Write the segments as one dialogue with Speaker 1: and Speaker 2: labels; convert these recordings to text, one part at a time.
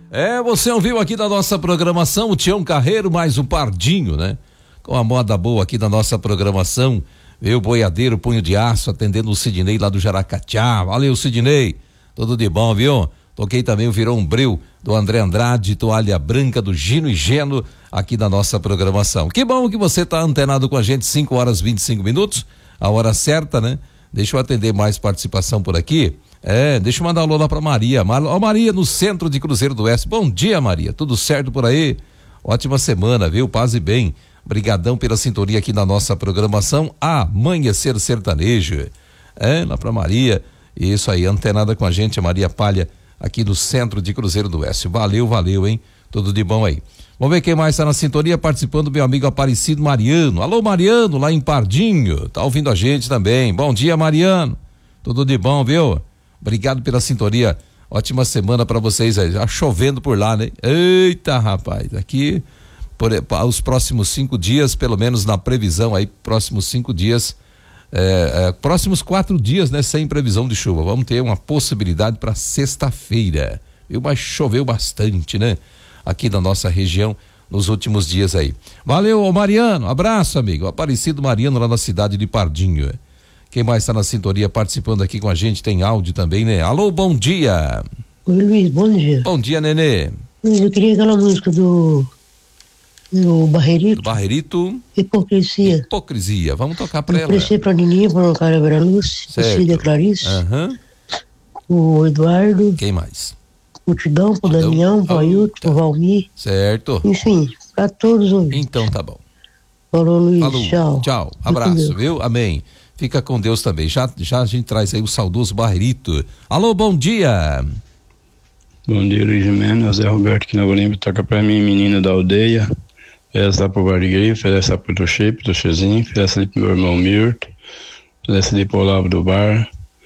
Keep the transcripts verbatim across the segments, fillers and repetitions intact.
Speaker 1: É, você ouviu aqui da nossa programação o Tião Carreiro mais o Pardinho, né? Com a moda boa aqui da nossa programação, eu boiadeiro, punho de aço, atendendo o Sidney lá do Jaracatiá. Valeu, Sidney, tudo de bom, viu? Toquei também o Virou um Bril do André Andrade, Toalha Branca do Gino e Geno aqui na nossa programação. Que bom que você tá antenado com a gente, cinco horas e vinte e cinco minutos, a hora certa, né? Deixa eu atender mais participação por aqui. É, deixa eu mandar um alô lá pra Maria. Ó, oh, Maria, no centro de Cruzeiro do Oeste. Bom dia, Maria. Tudo certo por aí? Ótima semana, viu? Paz e bem. Obrigadão pela sintonia aqui na nossa programação Amanhecer Sertanejo. É, lá pra Maria. Isso aí, antenada com a gente, a Maria Palha, aqui no centro de Cruzeiro do Oeste. Valeu, valeu, hein? Tudo de bom aí. Vamos ver quem mais está na sintonia, participando, meu amigo Aparecido Mariano. Alô, Mariano, lá em Pardinho. Tá ouvindo a gente também. Bom dia, Mariano. Tudo de bom, viu? Obrigado pela sintonia. Ótima semana para vocês aí. Já chovendo por lá, né? Eita, rapaz. Aqui, por, os próximos cinco dias, pelo menos na previsão aí, próximos cinco dias, é, é, próximos quatro dias, né? Sem previsão de chuva. Vamos ter uma possibilidade para sexta-feira. Viu? Mas choveu bastante, né? Aqui na nossa região, nos últimos dias aí. Valeu, Mariano. Abraço, amigo. Aparecido Mariano, lá na cidade de Pardinho. Quem mais está na sintonia participando aqui com a gente, tem áudio também, né? Alô, bom dia.
Speaker 2: Oi, Luiz, bom dia.
Speaker 1: Bom dia, Nenê.
Speaker 2: Luiz, eu queria aquela música do do Barreirito. Do
Speaker 1: Barreirito.
Speaker 2: Hipocrisia.
Speaker 1: Hipocrisia, vamos tocar pra
Speaker 2: eu
Speaker 1: ela.
Speaker 2: Eu prestei pra Nininha, pra cara Vera Lúcia, filha Clarice.
Speaker 1: Aham.
Speaker 2: Uhum. O Eduardo.
Speaker 1: Quem mais?
Speaker 2: O Tidão, pro Damião, pro Ailton, pro Valmir.
Speaker 1: Certo.
Speaker 2: Enfim, pra todos os ouvintes.
Speaker 1: Então tá bom.
Speaker 2: Falou, Luiz.
Speaker 1: Falou.
Speaker 2: Tchau.
Speaker 1: Tchau. Abraço, viu? Amém. Fica com Deus também. Já, já a gente traz aí o saudoso Barreirito. Alô, bom dia.
Speaker 3: Bom dia, Luiz Menos. Zé Roberto aqui na Olímpia. Toca pra mim, menina da aldeia. Essa pro Barigri, essa pro Tochê, pro Tochezinho, essa ali pro meu irmão Mirto, essa ali pro Olavo do Bar.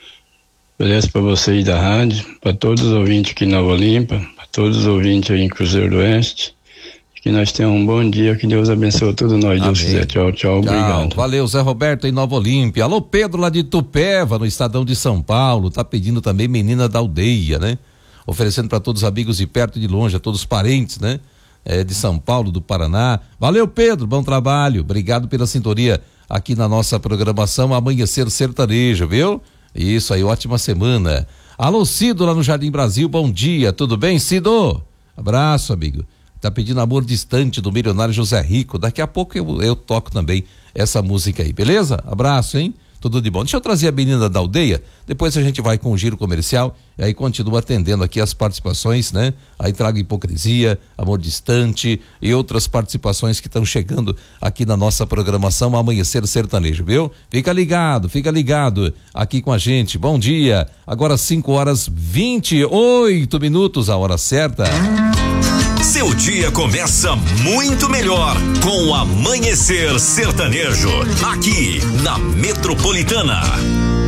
Speaker 3: Essa pra vocês da rádio, pra todos os ouvintes aqui na Olímpia, pra todos os ouvintes aí em Cruzeiro do Oeste. Que nós tenhamos um bom dia, que Deus abençoe todos nós. Deus quiser. Tchau, tchau, obrigado.
Speaker 1: Valeu, Zé Roberto em Nova Olímpia. Alô, Pedro lá de Tupéva, no Estadão de São Paulo, tá pedindo também menina da aldeia, né? Oferecendo para todos os amigos de perto e de longe, a todos os parentes, né? É, de São Paulo, do Paraná. Valeu, Pedro, bom trabalho. Obrigado pela sintonia aqui na nossa programação Amanhecer Sertanejo, viu? Isso aí, ótima semana. Alô, Cido lá no Jardim Brasil, bom dia, tudo bem, Cido? Abraço, amigo. Tá pedindo Amor Distante do milionário José Rico. Daqui a pouco eu, eu toco também essa música aí, beleza? Abraço, hein? Tudo de bom. Deixa eu trazer a menina da aldeia, depois a gente vai com o giro comercial e aí continua atendendo aqui as participações, né? Aí trago Hipocrisia, Amor Distante e outras participações que estão chegando aqui na nossa programação Amanhecer Sertanejo, viu? Fica ligado, fica ligado aqui com a gente. Bom dia. Agora cinco horas vinte e oito minutos, a hora certa.
Speaker 4: Seu dia começa muito melhor com o Amanhecer Sertanejo, aqui na Metropolitana.